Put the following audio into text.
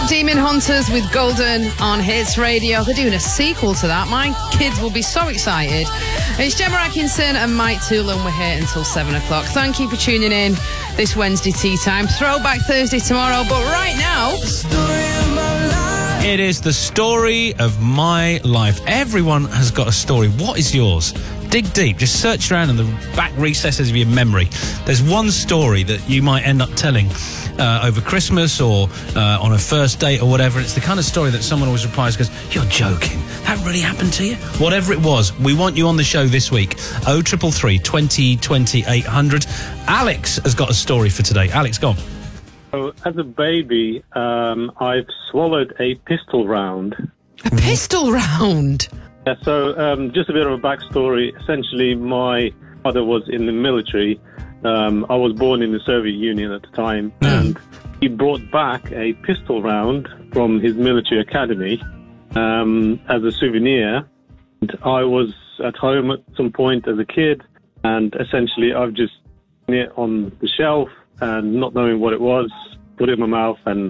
Top Demon Hunters with Golden on Hits Radio. They're doing a sequel to that. My kids will be so excited. It's Gemma Atkinson and Mike Toolan. We're here until 7 o'clock. Thank you for tuning in this Wednesday tea time. Throwback Thursday tomorrow, but right now... It is the story of my life. Everyone has got a story. What is yours? Dig deep. Just search around in the back recesses of your memory. There's one story that you might end up telling over Christmas or on a first date or whatever. It's the kind of story that someone always replies, goes, "You're joking. That really happened to you?" Whatever it was, we want you on the show this week. 0333 20 20 800. Alex has got a story for today. Alex, go on. So, as a baby, I've swallowed a pistol round. A pistol round? Yeah, so just a bit of a backstory. Essentially, my father was in the military. I was born in the Soviet Union at the time, and he brought back a pistol round from his military academy as a souvenir. And I was at home at some point as a kid, and essentially I've just seen it on the shelf and not knowing what it was, put it in my mouth and